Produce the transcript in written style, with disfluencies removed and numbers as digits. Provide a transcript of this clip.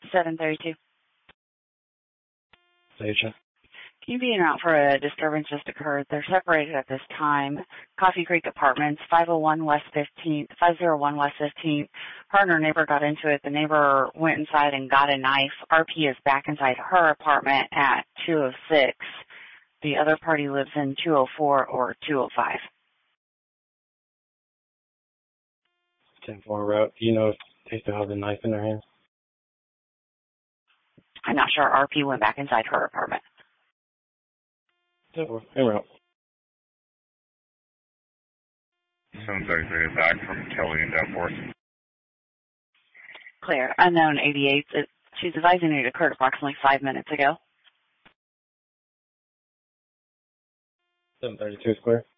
732. Station. Can you be en route for a disturbance just occurred? They're separated at this time. Coffee Creek Apartments, 501 West 15th, 501 West 15th. Her and her neighbor got into it. The neighbor went inside and got a knife. RP is back inside her apartment at 206. The other party lives in 204 or 205. 10-4 route. Do you know if they still have the knife in their hands? I'm not sure. RP went back inside her apartment. 10-4, en route. 733 back from Kelly and Danforth. Clear. Unknown 88. She's advising it occurred approximately 5 minutes ago. 732 square.